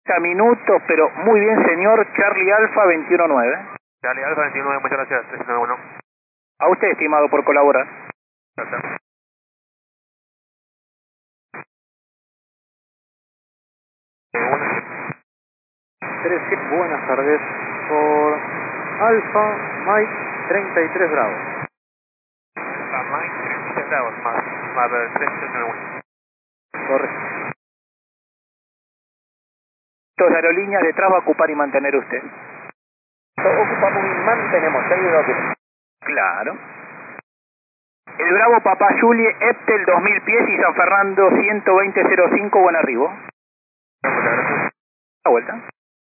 Minutos, pero muy bien, señor. Charlie Alfa 219. Charlie Alfa 29, muchas gracias. 391. A usted, estimado, por colaborar. Gracias. Buenas tardes, por Alfa Mike 33 Bravo. Alfa Mike 33 grados, más 391. Correcto. Dos aerolíneas detrás va a ocupar y mantener usted. Ocupamos y mantenemos, Claro. El Bravo Papá Julie, Eptel 2000 pies y San Fernando 120.05, buen arribo. Muchas gracias. La vuelta.